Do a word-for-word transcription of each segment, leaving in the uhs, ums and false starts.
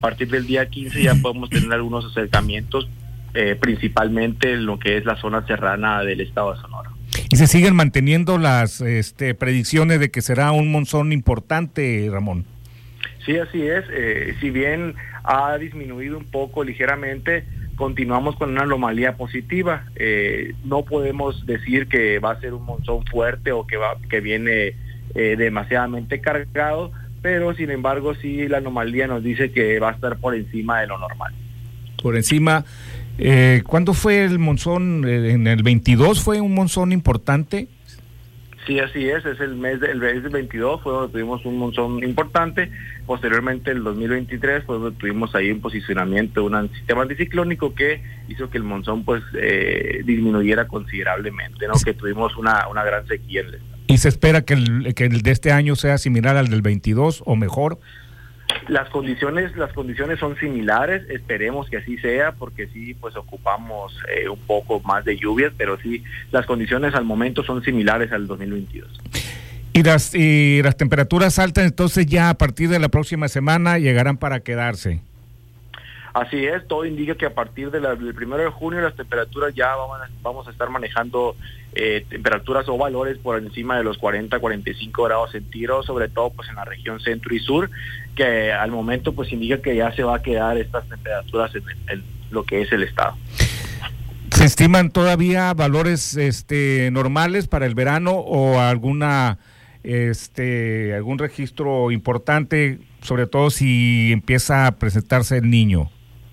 partir del día quince ya podemos tener algunos acercamientos, eh, principalmente en lo que es la zona serrana del estado de Sonora. ¿Y se siguen manteniendo las este, predicciones de que será un monzón importante, Ramón? Sí, así es. Eh, si bien ha disminuido un poco ligeramente, continuamos con una anomalía positiva. Eh, no podemos decir que va a ser un monzón fuerte o que va que viene eh, demasiadamente cargado, pero sin embargo sí la anomalía nos dice que va a estar por encima de lo normal. Por encima. Eh, ¿Cuándo fue el monzón? ¿En el veintidós fue un monzón importante? Sí, así es, es el mes del mes del veintidós, fue donde tuvimos un monzón importante. Posteriormente, el dos mil veintitrés, fue donde tuvimos ahí un posicionamiento de un sistema anticiclónico que hizo que el monzón pues eh, disminuyera considerablemente, ¿no? Que tuvimos una, una gran sequía en el estado. ¿Y se espera que el, que el de este año sea similar al del veintidós o mejor? Las condiciones, las condiciones son similares, esperemos que así sea, porque sí, pues ocupamos eh, un poco más de lluvias, pero sí, las condiciones al momento son similares al dos mil veintidós. Y las, y las temperaturas altas, entonces ya a partir de la próxima semana llegarán para quedarse. Así es, todo indica que a partir de la, del primero de junio las temperaturas ya vamos a, vamos a estar manejando eh, temperaturas o valores por encima de los cuarenta, cuarenta y cinco grados centígrados, sobre todo pues en la región centro y sur, que al momento pues indica que ya se va a quedar estas temperaturas en, en lo que es el estado. ¿Se estiman todavía valores este normales para el verano o alguna este algún registro importante, sobre todo si empieza a presentarse el Niño?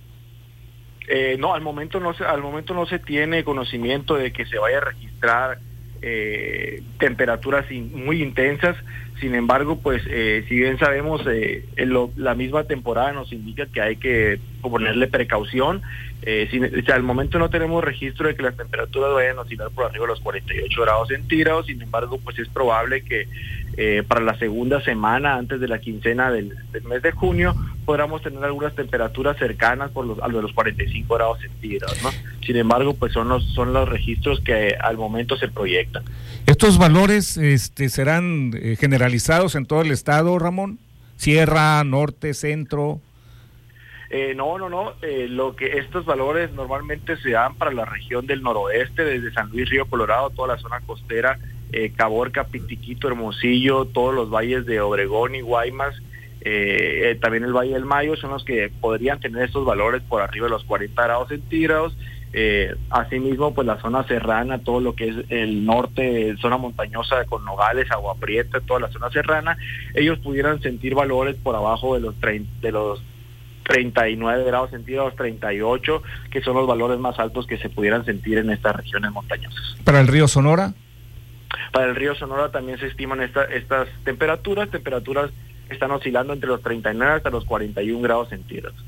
Eh, no, al momento no se, al momento no se tiene conocimiento de que se vaya a registrar eh, temperaturas in, muy intensas. Sin embargo, pues eh, si bien sabemos, eh, en lo, la misma temporada nos indica que hay que ponerle precaución. Eh, si, o sea, al momento no tenemos registro de que las temperaturas vayan a oscilar por arriba de los cuarenta y ocho grados centígrados. Sin embargo, pues es probable que eh, para la segunda semana, antes de la quincena del, del mes de junio, podamos tener algunas temperaturas cercanas por los, a los cuarenta y cinco grados centígrados, ¿no? Sin embargo, pues son los son los registros que al momento se proyectan. ¿Estos valores este, serán eh, generalizados en todo el estado, Ramón? ¿Sierra, norte, centro? Eh, no, no, no. Eh, lo que estos valores normalmente se dan para la región del noroeste, desde San Luis Río Colorado, toda la zona costera, eh, Caborca, Pitiquito, Hermosillo, todos los valles de Obregón y Guaymas, eh, eh, también el Valle del Mayo, son los que podrían tener estos valores por arriba de los cuarenta grados centígrados. Eh, asimismo, pues la zona serrana, todo lo que es el norte, zona montañosa con Nogales, Agua Prieta, toda la zona serrana, ellos pudieran sentir valores por abajo de los treinta, de los treinta y nueve grados centígrados, treinta y ocho, que son los valores más altos que se pudieran sentir en estas regiones montañosas. ¿Para el río Sonora? Para el río Sonora también se estiman esta, estas temperaturas, temperaturas están oscilando entre los treinta y nueve hasta los cuarenta y uno grados centígrados.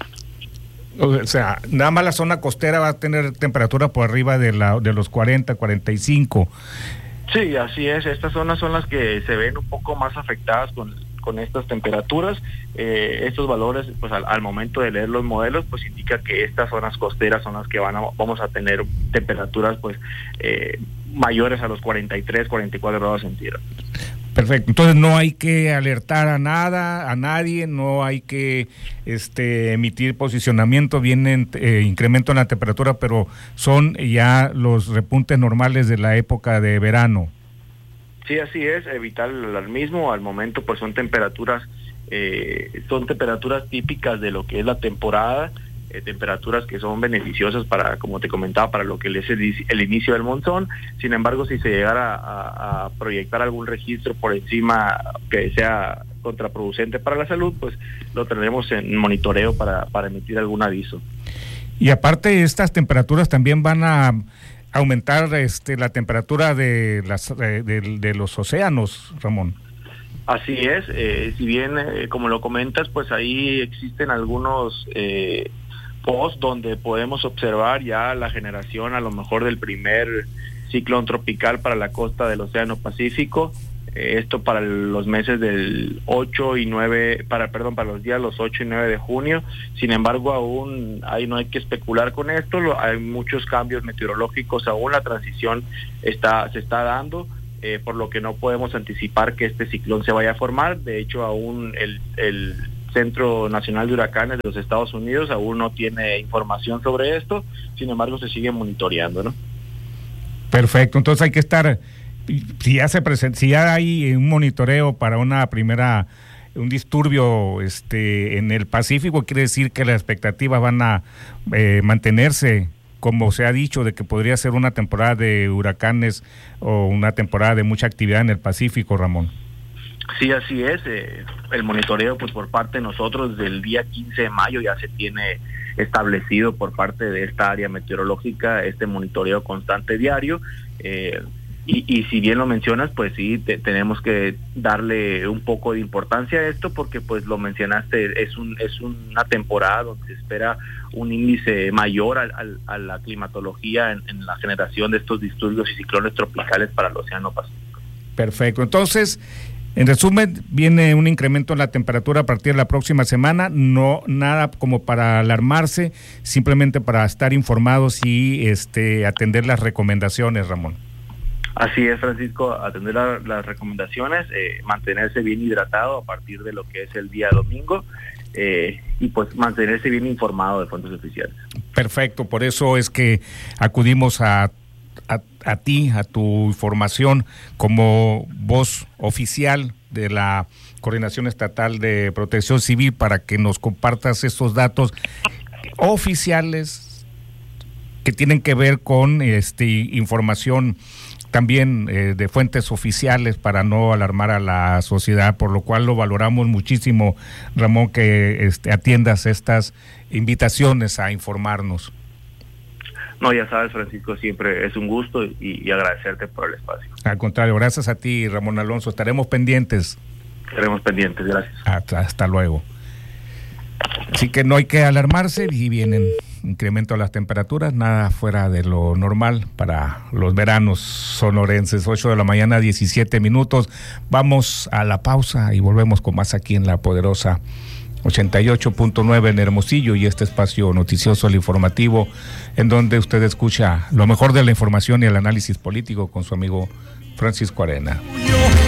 O sea, nada más la zona costera va a tener temperatura por arriba de la de los cuarenta, cuarenta y cinco. Sí, así es. Estas zonas son las que se ven un poco más afectadas con, con estas temperaturas. Eh, estos valores, pues al, al momento de leer los modelos, pues indica que estas zonas costeras son las que van a, vamos a tener temperaturas pues eh, mayores a los cuarenta y tres, cuarenta y cuatro grados centígrados. Perfecto, entonces no hay que alertar a nada, a nadie, no hay que este emitir posicionamiento, vienen eh, incremento en la temperatura, pero son ya los repuntes normales de la época de verano. Sí, así es, evitar el alarmismo. Al momento pues son temperaturas, eh, son temperaturas típicas de lo que es la temporada, eh, temperaturas que son beneficiosas para, como te comentaba, para lo que es el, el inicio del monzón. Sin embargo, si se llegara a, a proyectar algún registro por encima que sea contraproducente para la salud, pues lo tendremos en monitoreo para, para emitir algún aviso. Y aparte, estas temperaturas también van a aumentar este la temperatura de las de, de, de los océanos, Ramón. Así es, eh, si bien eh, como lo comentas, pues ahí existen algunos eh, posts donde podemos observar ya la generación a lo mejor del primer ciclón tropical para la costa del Océano Pacífico. Eh, esto para los meses del ocho y nueve, para perdón, para los días los ocho y nueve de junio. Sin embargo, aún ahí no hay que especular con esto, lo, hay muchos cambios meteorológicos, aún la transición está se está dando, eh, por lo que no podemos anticipar que este ciclón se vaya a formar. De hecho, aún el, el Centro Nacional de Huracanes de los Estados Unidos aún no tiene información sobre esto, sin embargo se sigue monitoreando, ¿no? Perfecto, entonces hay que estar, si ya se presenta, si ya hay un monitoreo para una primera, un disturbio este en el Pacífico, quiere decir que las expectativas van a eh, mantenerse, como se ha dicho, de que podría ser una temporada de huracanes o una temporada de mucha actividad en el Pacífico, Ramón. Sí, así es. Eh, el monitoreo, pues por parte de nosotros, del día quince de mayo ya se tiene establecido por parte de esta área meteorológica este monitoreo constante diario. Eh, y, y si bien lo mencionas, pues sí, te, tenemos que darle un poco de importancia a esto porque, pues lo mencionaste, es un es una temporada donde se espera un índice mayor al, al, a la climatología en, en la generación de estos disturbios y ciclones tropicales para el Océano Pacífico. Perfecto. Entonces, en resumen, viene un incremento en la temperatura a partir de la próxima semana, no nada como para alarmarse, simplemente para estar informados y este atender las recomendaciones, Ramón. Así es, Francisco, atender a las recomendaciones, eh, mantenerse bien hidratado a partir de lo que es el día domingo eh, y pues mantenerse bien informado de fuentes oficiales. Perfecto, por eso es que acudimos a, a, a ti, a tu información como voz oficial de la Coordinación Estatal de Protección Civil para que nos compartas estos datos oficiales que tienen que ver con este información también eh, de fuentes oficiales para no alarmar a la sociedad, por lo cual lo valoramos muchísimo, Ramón, que este, atiendas estas invitaciones a informarnos. No, ya sabes, Francisco, siempre es un gusto y, y agradecerte por el espacio. Al contrario, gracias a ti, Ramón Alonso, estaremos pendientes. Estaremos pendientes, gracias. Hasta, hasta luego. Así que no hay que alarmarse y vienen incremento de las temperaturas, nada fuera de lo normal para los veranos sonorenses. Ocho de la mañana, diecisiete minutos. Vamos a la pausa y volvemos con más aquí en La Poderosa ochenta y ocho punto nueve en Hermosillo y este espacio noticioso, el informativo, en donde usted escucha lo mejor de la información y el análisis político con su amigo Francisco Arena.